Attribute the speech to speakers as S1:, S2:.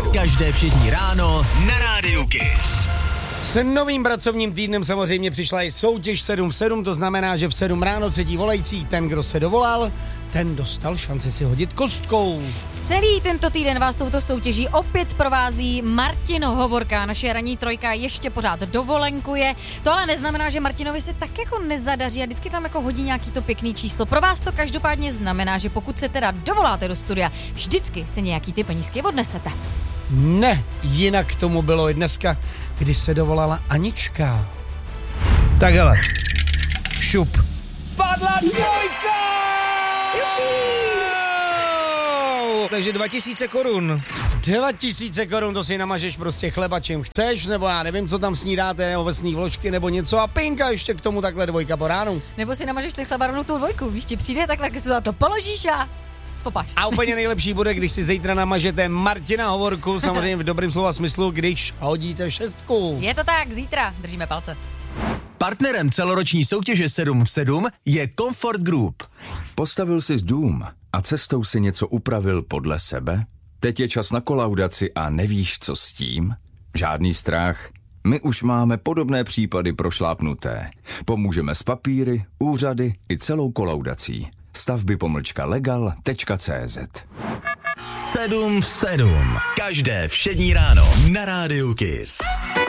S1: Každé všední ráno na Rádiu Kiss.
S2: S novým pracovním týdnem samozřejmě přišla i soutěž 7 v 7, to znamená, že v 7 ráno třetí volající, ten, kdo se dovolal, ten dostal šanci si hodit kostkou.
S3: Celý tento týden vás touto soutěží opět provází Martin Hovorka. Naše ranní trojka ještě pořád dovolenkuje. To ale neznamená, že Martinovi se tak jako nezadaří a vždycky tam jako hodí nějaký to pěkný číslo. Pro vás to každopádně znamená, že pokud se teda dovoláte do studia, vždycky si nějaký ty penízky odnesete.
S2: Ne, jinak tomu bylo i dneska, kdy se dovolala Anička. Tak hele, šup. Padla dvojka! Takže 2000 korun. 2000 korun, to si namažeš prostě chleba, čím chceš, nebo já nevím, co tam snídáte, ovesný vločky nebo něco a pinka ještě k tomu takhle dvojka po ránu.
S3: Nebo si namažeš ty chleba rovnou tou dvojku, víš, ti přijde takhle, když se za to položíš a spopáš.
S2: A úplně nejlepší bude, když si zítra namažete Martina Hovorku, samozřejmě v dobrým slova smyslu, když hodíte 6.
S3: Je to tak, zítra, držíme palce.
S1: Partnerem celoroční soutěže 7 v 7 je Comfort Group.
S4: Postavil jsi dům a cestou si něco upravil podle sebe? Teď je čas na kolaudaci a nevíš, co s tím? Žádný strach. My už máme podobné případy prošlápnuté. Pomůžeme s papíry, úřady i celou kolaudací. Stavby-legal.cz
S1: 7 v 7. Každé všední ráno na Rádiu Kiss.